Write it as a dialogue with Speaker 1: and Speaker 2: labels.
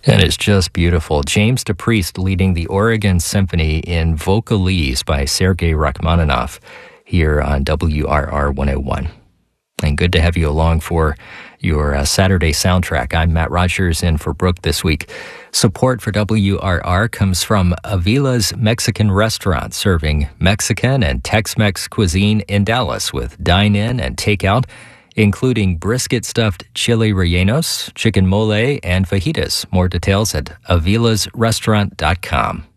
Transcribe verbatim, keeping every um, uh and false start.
Speaker 1: And it's just beautiful. James DePriest leading the Oregon Symphony in Vocalese by Sergei Rachmaninoff here on W R R one oh one. And good to have you along for your uh, Saturday soundtrack. I'm Matt Rogers in for Brooke this week. Support for W R R comes from Avila's Mexican Restaurant, serving Mexican and Tex-Mex cuisine in Dallas with dine-in and takeout, including brisket-stuffed chili rellenos, chicken mole, and fajitas. More details at avilas restaurant dot com.